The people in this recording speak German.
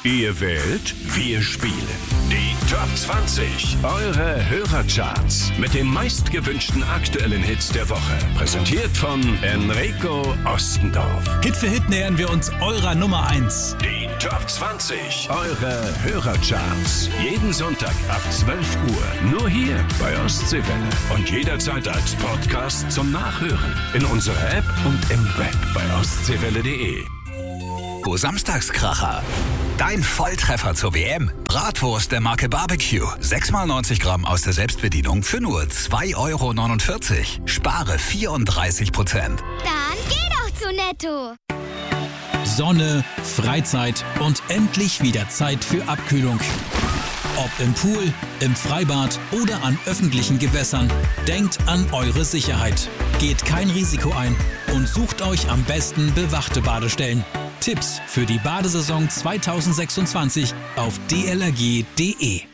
Ihr wählt, wir spielen. Die Top 20, eure Hörercharts mit den meistgewünschten aktuellen Hits der Woche. Präsentiert von Enrico Ostendorf. Hit für Hit nähern wir uns eurer Nummer 1. Die Top 20, eure Hörercharts. Jeden Sonntag ab 12 Uhr. Nur hier bei Ostseewelle. Und jederzeit als Podcast zum Nachhören. In unserer App und im Web bei ostseewelle.de. Samstagskracher. Dein Volltreffer zur WM. Bratwurst der Marke Barbecue. 6x90 Gramm aus der Selbstbedienung für nur 2,49 Euro. Spare 34%. Dann geh doch zu Netto. Sonne, Freizeit und endlich wieder Zeit für Abkühlung. Ob im Pool, im Freibad oder an öffentlichen Gewässern, denkt an eure Sicherheit. Geht kein Risiko ein und sucht euch am besten bewachte Badestellen. Tipps für die Badesaison 2026 auf dlrg.de.